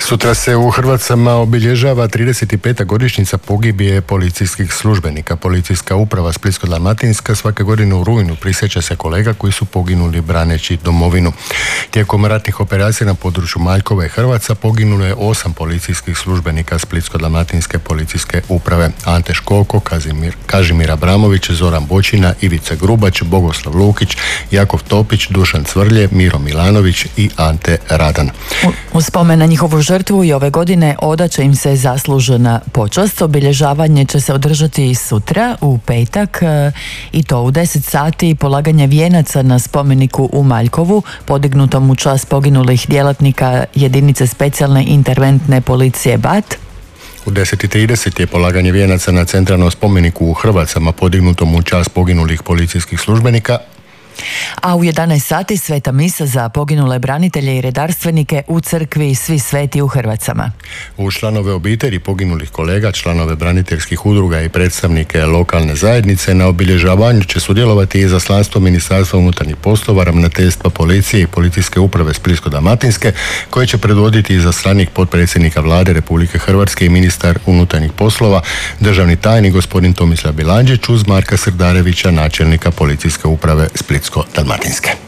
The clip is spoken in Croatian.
Sutra se u Hrvacama obilježava 35. godišnjica pogibije policijskih službenika. Policijska uprava Splitsko-dalmatinska svake godine u rujnu prisjeća se kolega koji su poginuli braneći domovinu. Tijekom ratnih operacija na području Maljkova i Hrvaca poginulo je 8 policijskih službenika Splitsko-dalmatinske policijske uprave: Ante Školko, Kažimir Abramović, Zoran Bočina, Ivica Grubač, Bogoslav Lukić, Jakov Topić, Dušan Cvrlje, Miro Milanović i Ante Radan. U spomen na njihovu žrtvu i ove godine odaće im se zaslužena počast. Obilježavanje će se održati sutra u petak i to u 10 sati. Polaganje vijenaca na spomeniku u Maljkovu podignutom u čast poginulih djelatnika jedinice specijalne interventne policije BAT. U 10:30 je polaganje vijenaca na centralnom spomeniku u Hrvacama podignutom u čast poginulih policijskih službenika. A u 11 sati sveta misa za poginule branitelje i redarstvenike u crkvi Svi sveti u Hrvacama. U članove obitelji poginulih kolega, članove braniteljskih udruga i predstavnike lokalne zajednice na obilježavanju će sudjelovati izaslanstvo Ministarstva unutarnjih poslova, Ravnateljstva policije i Policijske uprave Splitsko-dalmatinske, koje će predvoditi izaslanik potpredsjednika Vlade Republike Hrvatske i ministar unutarnjih poslova, državni tajnik gospodin Tomislav Bilandžić, uz Marka Srdarevića, načelnika Policijske uprave Splitsko-dalmatinske.